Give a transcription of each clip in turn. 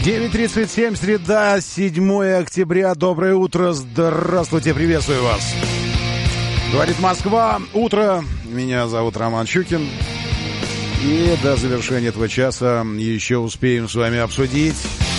9:37, среда, 7 октября. Доброе утро, здравствуйте, приветствую вас. Говорит Москва, утро. Меня зовут Роман Щукин. И до завершения этого часа еще успеем с вами обсудить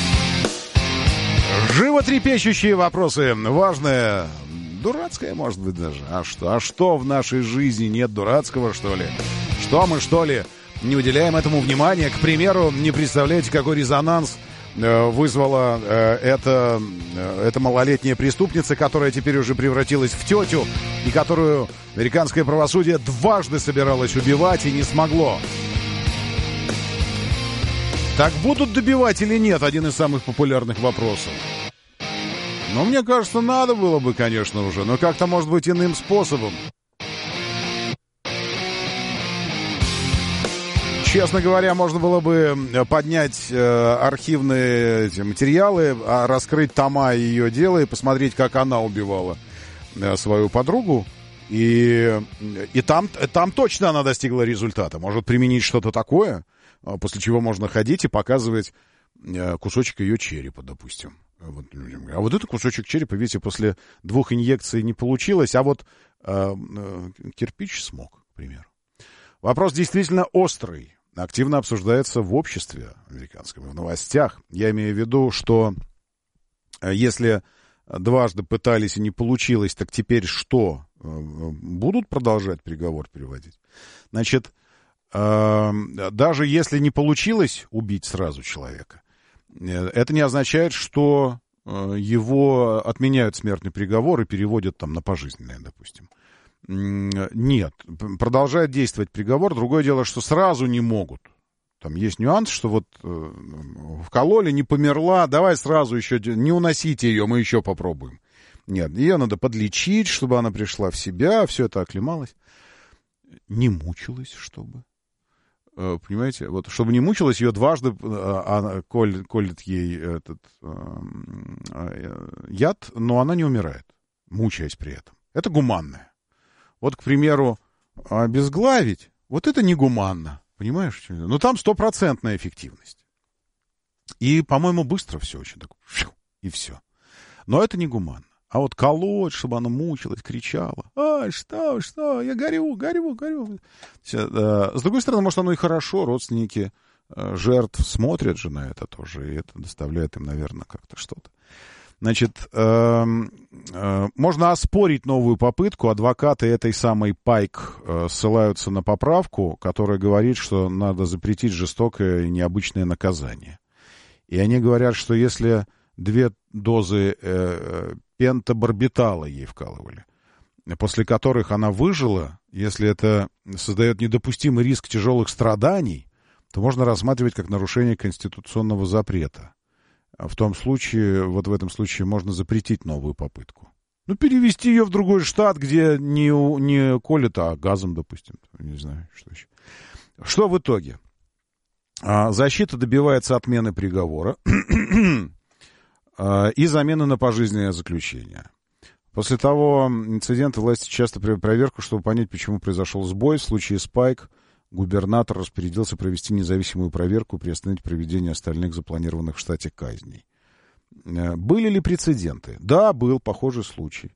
животрепещущие вопросы. Важное, дурацкое, может быть, даже. А что в нашей жизни нет дурацкого, что ли? Что мы, что ли, не уделяем этому внимания? К примеру, не представляете, какой резонанс вызвала эта малолетняя преступница, которая теперь уже превратилась в тетю, и которую американское правосудие дважды собиралось убивать и не смогло. Так будут добивать или нет? Один из самых популярных вопросов. Но мне кажется, надо было бы, конечно, уже, но как-то, может быть, иным способом. Честно говоря, можно было бы поднять архивные материалы, раскрыть тома ее дела и посмотреть, как она убивала свою подругу. И там точно она достигла результата. Может применить что-то такое, после чего можно ходить и показывать кусочек ее черепа, допустим. Вот людям. А вот этот кусочек черепа, видите, после 2 инъекций не получилось, а вот кирпич смог, к примеру. Вопрос действительно острый. Активно обсуждается в обществе американском, в новостях. Я имею в виду, что если дважды пытались и не получилось, так теперь что? Будут продолжать приговор переводить? Значит, даже если не получилось убить сразу человека, это не означает, что его отменяют смертный приговор и переводят там на пожизненное, допустим. Нет, продолжает действовать приговор. Другое дело, что сразу не могут. Там есть нюанс, что вот вкололи, не померла, давай сразу еще, не уносите ее, мы еще попробуем. Нет, ее надо подлечить, чтобы она пришла в себя, все это оклемалось. Не мучилась, чтобы. Понимаете, вот чтобы не мучилась, ее дважды колет ей этот яд, но она не умирает, мучаясь при этом. Это гуманное. Вот, к примеру, обезглавить, вот это негуманно, понимаешь? Но там 100% эффективность. И, по-моему, быстро все очень так, и все. Но это негуманно. А вот колоть, чтобы она мучилась, кричала, ай, что, я горю. С другой стороны, может, оно и хорошо, родственники жертв смотрят же на это тоже, и это доставляет им, наверное, как-то что-то. Значит, можно оспорить новую попытку. Адвокаты этой самой Пайк ссылаются на поправку, которая говорит, что надо запретить жестокое и необычное наказание. И они говорят, что если 2 дозы пентабарбитала ей вкалывали, после которых она выжила, если это создает недопустимый риск тяжелых страданий, то можно рассматривать как нарушение конституционного запрета. В том случае, вот в этом случае можно запретить новую попытку. Ну, перевести ее в другой штат, где не колет, а газом, допустим. Не знаю, что еще. Что в итоге? Защита добивается отмены приговора и замены на пожизненное заключение. После того инцидента власти часто проводят проверку, чтобы понять, почему произошел сбой. В случае Спайк губернатор распорядился провести независимую проверку и приостановить проведение остальных запланированных в штате казней. Были ли прецеденты? Да, был похожий случай.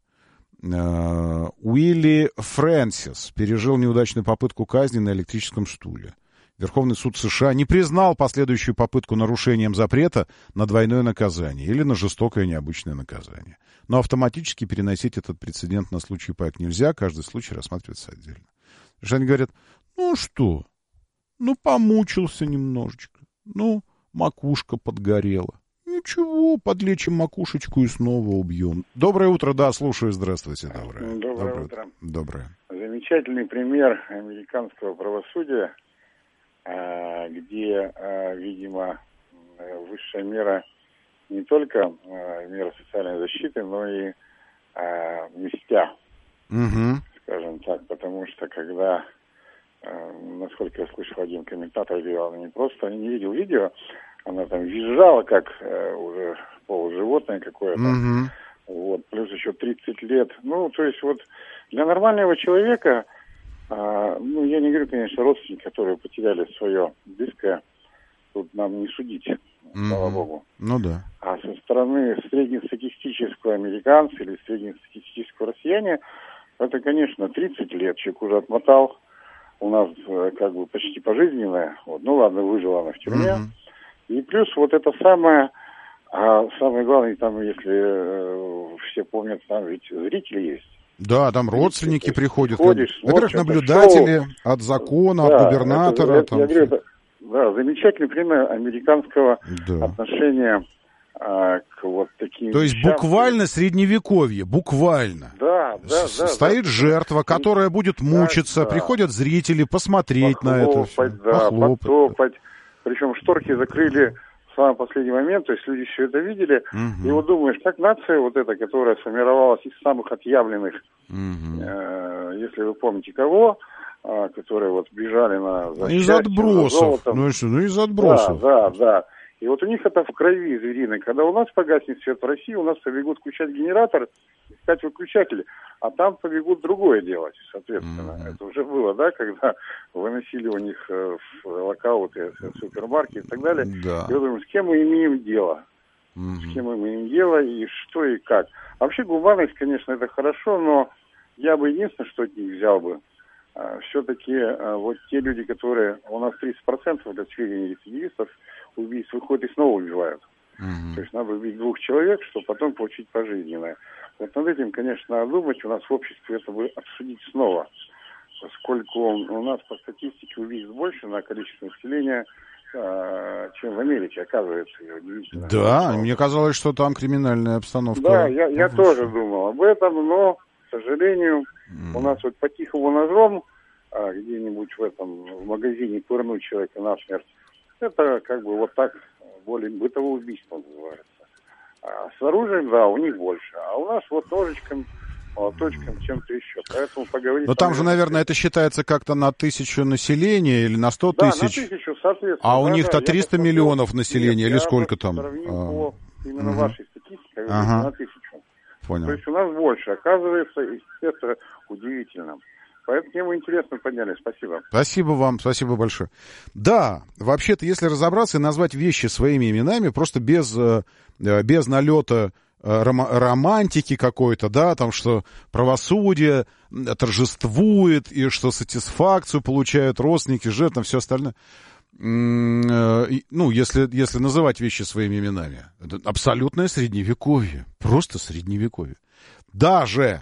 Уилли Фрэнсис пережил неудачную попытку казни на электрическом стуле. Верховный суд США не признал последующую попытку нарушением запрета на двойное наказание или на жестокое необычное наказание. Но автоматически переносить этот прецедент на случай Пайк нельзя, каждый случай рассматривается отдельно. Потому что они говорят, ну что, помучился немножечко, макушка подгорела. Ничего, подлечим макушечку и снова убьем. Доброе утро, да, слушаю, здравствуйте. Доброе утро. Доброе. Замечательный пример американского правосудия, где, видимо, высшая мера не только мера социальной защиты, но и местя, скажем так, потому что когда, насколько я слышал, один комментатор говорил, она не просто, не видел видео, она там визжала, как уже полуживотное какое-то, вот, плюс еще 30 лет, то есть вот для нормального человека, я не говорю, конечно, родственники, которые потеряли свое близкое, тут нам не судить, слава богу. Ну да. А со стороны среднестатистического американца или среднестатистического россияне, это, конечно, 30 лет человек уже отмотал. У нас как бы почти пожизненная. Вот. Ну ладно, выжила она в тюрьме. И плюс вот это самое главное, там, если все помнят, там ведь зрители есть. Да, там родственники приходят. Ходишь, во-первых, наблюдатели от закона, от губернатора. Замечательный пример американского отношения к вот таким То есть вещам. буквально средневековье, буквально. Да. Стоит жертва, которая будет мучиться, приходят зрители посмотреть на это все. Похлопать. Причем шторки закрыли в самый последний момент, то есть люди все это видели. И вот думаешь, как нация вот эта, которая сформировалась из самых отъявленных, если вы помните кого, которые вот бежали на из отбросов. Из отбросов. Да. И вот у них это в крови звериной. Когда у нас погаснет свет в России, у нас побегут включать генератор, искать выключатели, а там побегут другое делать, соответственно. Это уже было, да, когда выносили у них в локауты супермаркеты и так далее. Да. И я думаю, с кем мы имеем дело? С кем мы имеем дело и что и как. Вообще гуманность, конечно, это хорошо, но я бы единственное, что от них взял бы, все-таки вот те люди, которые, у нас 30% для сведения рецидивистов, убийств выходят и снова убивают. То есть надо убить 2 человек, чтобы потом получить пожизненное. Вот над этим, конечно, надо думать. У нас в обществе это бы обсудить снова. Поскольку у нас по статистике убийств больше на количество населения, чем в Америке, оказывается. Удивительно. Да, мне казалось, что там криминальная обстановка. Да, я тоже думал об этом, но, к сожалению, у нас вот по-тихому ножом где-нибудь в магазине пырнуть человека насмерть, это как бы вот так, более бытовое убийство называется. А с оружием, да, у них больше. А у нас вот ножичком, молоточком, чем-то еще. Поэтому поговорить... Но там же, наверное, это считается как-то на 1000 населения или на 100 тысяч. Да, на 1000, соответственно. А у них-то 300 миллионов населения или сколько там? По именно вашей статистике, на 1000. Понял. То есть у нас больше, оказывается, и это удивительно. Поэтому тему интересно подняли. Спасибо. Спасибо вам, спасибо большое. Да, вообще-то, если разобраться и назвать вещи своими именами, просто без налета романтики какой-то, да, там, что правосудие торжествует, и что сатисфакцию получают родственники, жертвы, все остальное. Ну, если называть вещи своими именами. Это абсолютное средневековье. Просто средневековье. Даже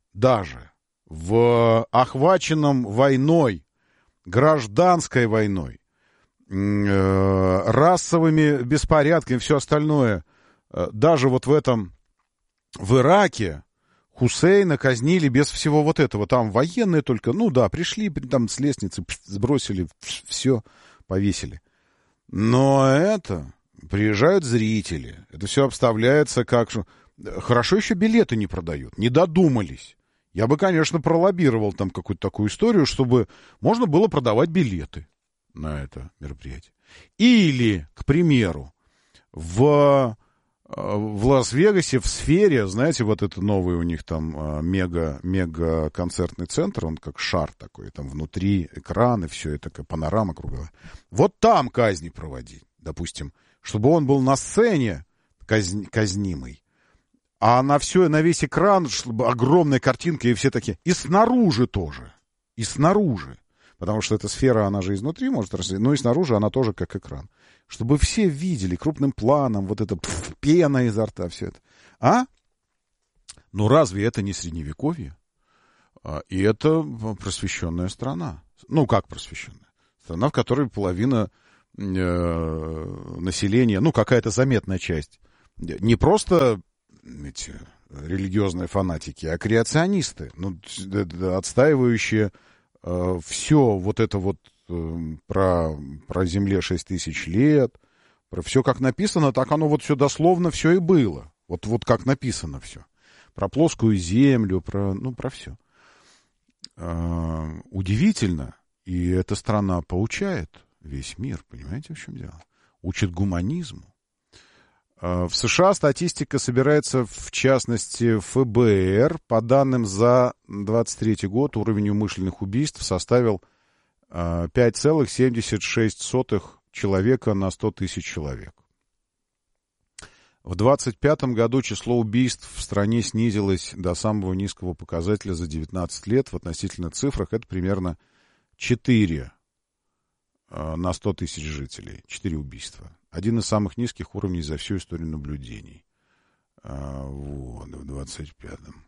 в охваченном войной, гражданской войной, расовыми беспорядками, все остальное, даже вот в Ираке Хусейна казнили без всего вот этого. Там военные только, пришли там с лестницы, сбросили, все, повесили. Но приезжают зрители, это все обставляется как... Хорошо еще билеты не продают, не додумались. Я бы, конечно, пролоббировал там какую-то такую историю, чтобы можно было продавать билеты на это мероприятие. Или, к примеру, в Лас-Вегасе, в Сфере, знаете, вот это новый у них там мега-концертный центр, он как шар такой, там внутри экраны, все это, как панорама круговая. Вот там казни проводить, допустим, чтобы он был на сцене казнимый. А на весь экран огромная картинка, и все такие. И снаружи тоже. И снаружи. Потому что эта сфера, она же изнутри может расти, но и снаружи она тоже как экран. Чтобы все видели крупным планом вот это пена изо рта, все это. Ну разве это не средневековье? И это просвещенная страна. Ну как просвещенная? Страна, в которой половина населения, какая-то заметная часть, не просто... эти религиозные фанатики, а креационисты, отстаивающие все вот это вот про Земле 6000 лет, про все как написано, так оно вот все дословно все и было. Вот как написано все. Про плоскую землю, про все. Удивительно, и эта страна поучает весь мир, понимаете, в чем дело? Учит гуманизму. В США статистика собирается, в частности, ФБР. По данным за 23 год уровень умышленных убийств составил 5,76 человека на 100 тысяч человек. В 2025 году число убийств в стране снизилось до самого низкого показателя за 19 лет. В относительных цифрах это примерно 4 на 100 тысяч жителей. 4 убийства. Один из самых низких уровней за всю историю наблюдений. Вот, в 25-м.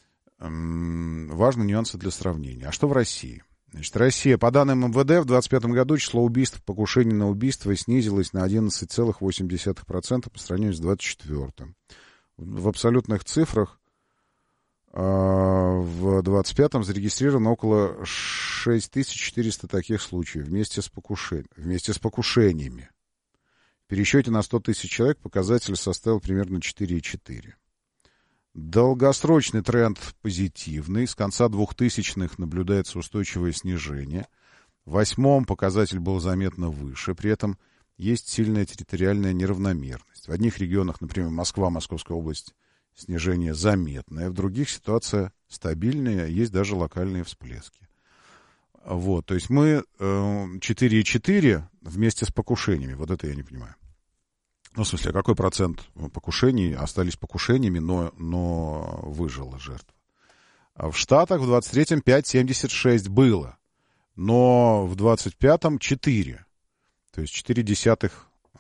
Важны нюансы для сравнения. А что в России? Значит, Россия, по данным МВД, в 2025 году число убийств, покушений на убийство снизилось на 11,8% по сравнению с 2024. В абсолютных цифрах в 2025-м зарегистрировано около 6400 таких случаев вместе с покушениями. В пересчете на 100 тысяч человек показатель составил примерно 4,4. Долгосрочный тренд позитивный. С конца 2000-х наблюдается устойчивое снижение. В 2008-м показатель был заметно выше. При этом есть сильная территориальная неравномерность. В одних регионах, например, Москва, Московская область, снижение заметное. В других ситуация стабильная. Есть даже локальные всплески. Вот, то есть мы 4,4 вместе с покушениями. Вот это я не понимаю. Ну, в смысле, какой процент покушений остались покушениями, но выжила жертва? В Штатах в 23-м 5,76 было, но в 25-м 4. То есть 0,4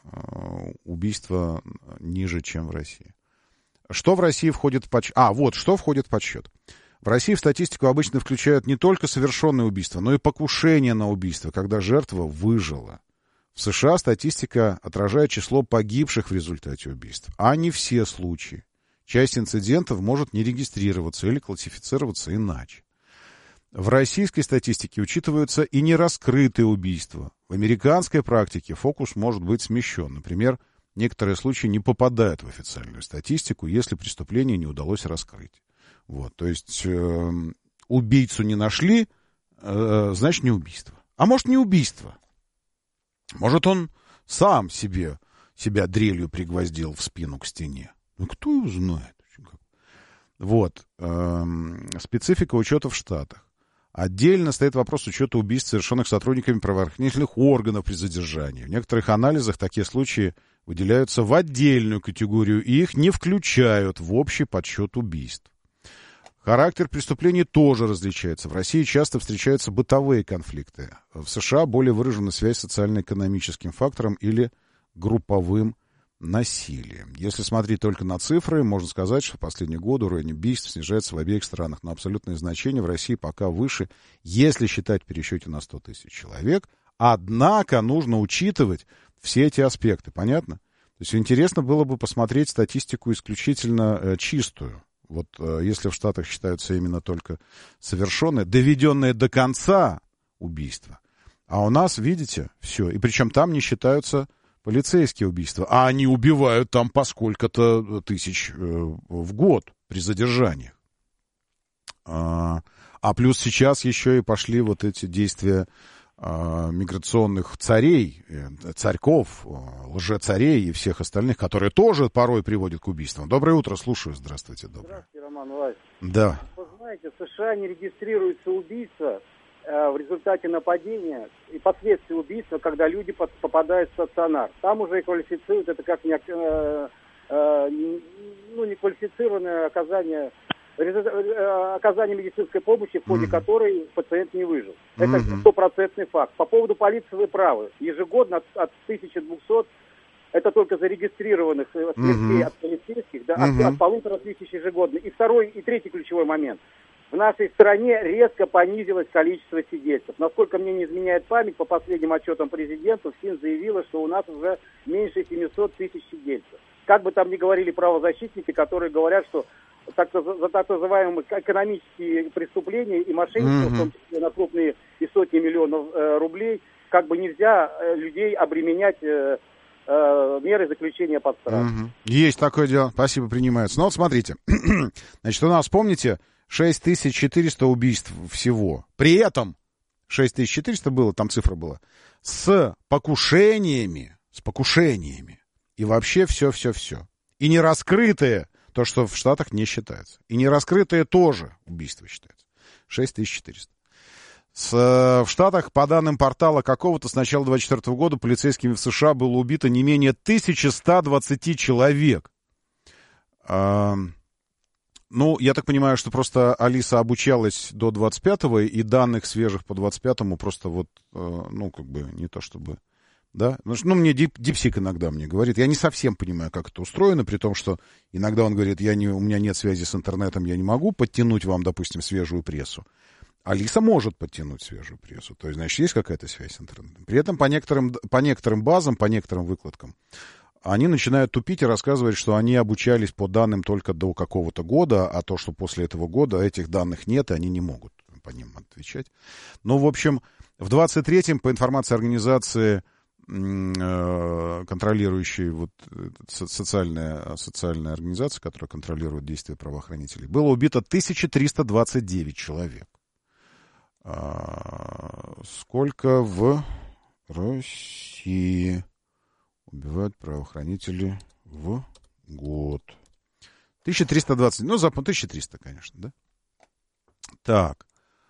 убийства ниже, чем в России. Что в России входит в подсчет? Что входит в подсчет. В России в статистику обычно включают не только совершенные убийства, но и покушения на убийство, когда жертва выжила. В США статистика отражает число погибших в результате убийств, а не все случаи. Часть инцидентов может не регистрироваться или классифицироваться иначе. В российской статистике учитываются и нераскрытые убийства. В американской практике фокус может быть смещен. Например, некоторые случаи не попадают в официальную статистику, если преступление не удалось раскрыть. Вот, то есть убийцу не нашли, значит не убийство. А может не убийство. Может, он сам себя дрелью пригвоздил в спину к стене. Ну, кто его знает? Вот. Специфика учета в Штатах. Отдельно стоит вопрос учета убийств, совершенных сотрудниками правоохранительных органов при задержании. В некоторых анализах такие случаи выделяются в отдельную категорию, и их не включают в общий подсчет убийств. Характер преступлений тоже различается. В России часто встречаются бытовые конфликты. В США более выражена связь с социально-экономическим фактором или групповым насилием. Если смотреть только на цифры, можно сказать, что в последние годы уровень убийств снижается в обеих странах. Но абсолютное значение в России пока выше, если считать в пересчете на 100 тысяч человек. Однако нужно учитывать все эти аспекты. Понятно? То есть интересно было бы посмотреть статистику исключительно чистую. Вот если в Штатах считаются именно только совершенные, доведенные до конца убийства. А у нас, видите, все. И причем там не считаются полицейские убийства. А они убивают там по сколько-то тысяч в год при задержаниях. А плюс сейчас еще и пошли вот эти действия миграционных царей, царьков, лжецарей и всех остальных, которые тоже порой приводят к убийствам. Доброе утро, слушаю. Здравствуйте. Здравствуйте, Роман Владимирович. Да. Вы знаете, в США не регистрируется убийство в результате нападения и последствий убийства, когда люди попадают в стационар. Там уже квалифицируют это как неквалифицированное оказание медицинской помощи, в ходе которой пациент не выжил. Это стопроцентный факт. По поводу полиции вы правы. Ежегодно от 1200, это только зарегистрированных смертей от полицейских, да, от 1500 ежегодно. И второй, и третий ключевой момент. В нашей стране резко понизилось количество сидельцев. Насколько мне не изменяет память, по последним отчетам президента, ФСИН заявила, что у нас уже меньше 700 тысяч сидельцев. Как бы там ни говорили правозащитники, которые говорят, что за так называемые экономические преступления и мошенничество, в том числе на крупные и сотни миллионов рублей, как бы нельзя людей обременять меры заключения под стражу. Есть такое дело. Спасибо, принимается. Ну вот смотрите. Значит, у нас, помните, 6400 убийств всего. При этом 6400 было, там цифра была, с покушениями. И вообще все. И не раскрытые, то, что в Штатах не считается. И не раскрытые тоже убийства считаются. 6400. В Штатах, по данным портала какого-то, с начала 2024 года полицейскими в США было убито не менее 1120 человек. Ну, я так понимаю, что просто Алиса обучалась до 25-го, и данных свежих по 25-му просто вот, ну, как бы не то чтобы, да. Ну, мне DeepSeek иногда мне говорит, я не совсем понимаю, как это устроено, при том, что иногда он говорит, у меня нет связи с интернетом, я не могу подтянуть вам, допустим, свежую прессу. Алиса может подтянуть свежую прессу, то есть, значит, есть какая-то связь с интернетом. При этом по некоторым базам, по некоторым выкладкам, они начинают тупить и рассказывать, что они обучались по данным только до какого-то года, а то, что после этого года этих данных нет, и они не могут по ним отвечать. Ну, в общем, в 23-м, по информации организации, контролирующей вот социальная организация, которая контролирует действия правоохранителей, было убито 1329 человек. Сколько в России убивают правоохранители в год? 1320. Ну, 1300, конечно, да? Так.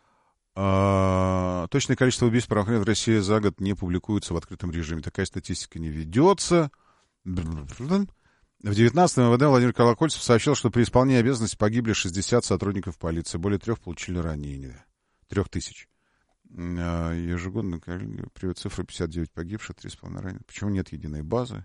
Точное количество убийств правоохранителей в России за год не публикуется в открытом режиме. Такая статистика не ведется. В 19-м МВД Владимир Колокольцев сообщил, что при исполнении обязанностей погибли 60 сотрудников полиции. Более 3 получили ранения. 3000. Ежегодно приводит цифру 59 погибших, 3,5 раненых. Почему нет единой базы?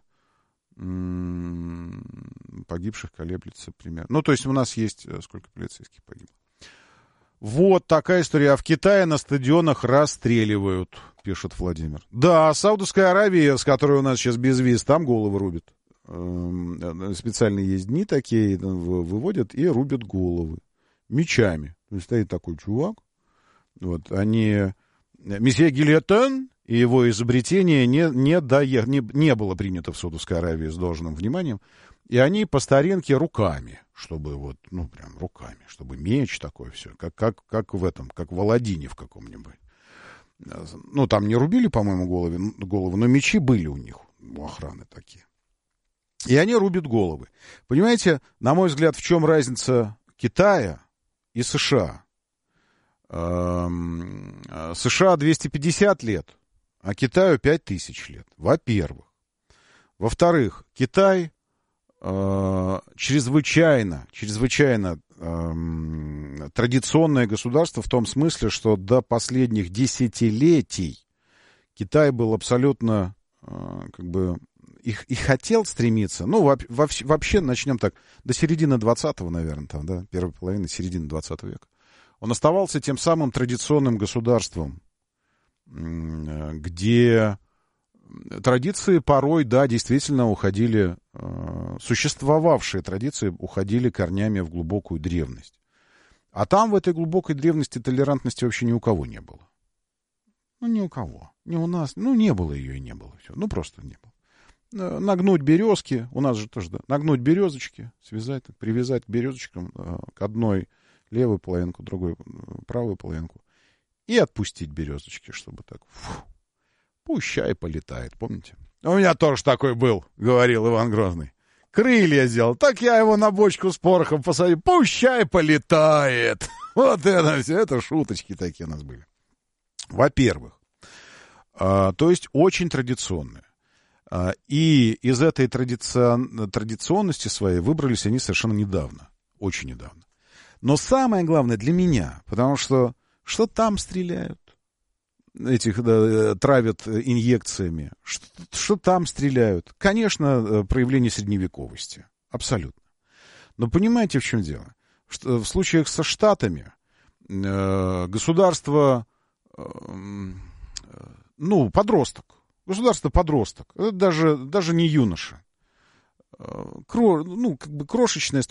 Погибших колеблется примерно. Ну, то есть у нас есть сколько полицейских погибло. Вот такая история. А в Китае на стадионах расстреливают, пишет Владимир. Да, Саудовская Аравия, с которой у нас сейчас безвиз, там головы рубят. Специальные есть дни такие, выводят и рубят головы. Мечами. То есть стоит такой чувак. Вот, они... Месье Гильотен и его изобретение не было принято в Саудовской Аравии с должным вниманием. И они по старинке руками, чтобы вот, ну, прям руками, чтобы меч такой все, как в этом, как в Аладдине в каком-нибудь. Ну, там не рубили, по-моему, голову, но мечи были у них, у охраны такие. И они рубят головы. Понимаете, на мой взгляд, в чем разница Китая и США? США 250 лет, а Китаю 5000 лет. Во-первых. Во-вторых, Китай чрезвычайно традиционное государство в том смысле, что до последних десятилетий Китай был абсолютно как бы и хотел стремиться, ну, вообще, начнем так, до середины 20-го, наверное, там, да, первой половины, середины 20 века. Он оставался тем самым традиционным государством, где традиции порой, да, действительно уходили, существовавшие традиции уходили корнями в глубокую древность. А там в этой глубокой древности толерантности вообще ни у кого не было. Ну, ни у кого. Ни у нас. Ну, не было ее и не было. Все. Ну, просто не было. Нагнуть березки, у нас же тоже, да, нагнуть березочки, связать, привязать к березочкам к одной левую половинку, другую правую половинку, и отпустить березочки, чтобы так, пущай полетает, помните? У меня тоже такой был, говорил Иван Грозный. Крылья сделал, так я его на бочку с порохом посадил, пущай полетает. Вот это все, это шуточки такие у нас были. Во-первых, то есть очень традиционные. И из этой традиционности своей выбрались они совершенно недавно, очень недавно. Но самое главное для меня, потому что там стреляют, этих травят инъекциями, что там стреляют. Конечно, проявление средневековости, абсолютно. Но понимаете, в чем дело? Что в случаях со Штатами государство, ну, подросток, государство-подросток, это даже не юноша, ну, как бы крошечная